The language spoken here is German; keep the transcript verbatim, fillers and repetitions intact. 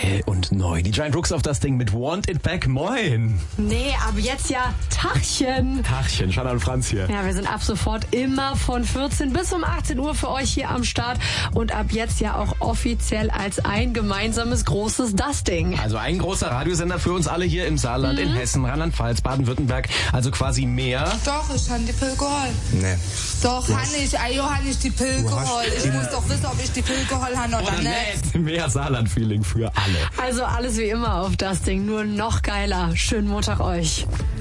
Hell und neu. Die Giant Rooks auf das Ding mit Want It Back. Moin. Nee, ab jetzt ja Tachchen. Tachchen, Shanna und Franz hier. Ja, wir sind ab sofort immer von vierzehn bis um achtzehn Uhr für euch hier am Start. Und ab jetzt ja auch offiziell als ein gemeinsames großes Dusting. Also ein großer Radiosender für uns alle hier im Saarland, mhm. in Hessen, Rheinland-Pfalz, Baden-Württemberg. Also quasi mehr. Doch, ich habe die Pille geholt. Nee. Doch, habe ich. Ajo, habe ich die Pille geholt. Ich muss doch wissen, ob ich die Pille geholt habe oder, oder nicht. Mehr Saarland-Feeling für alle. Also alles wie immer auf Dusting, nur noch geiler. Schönen Montag euch.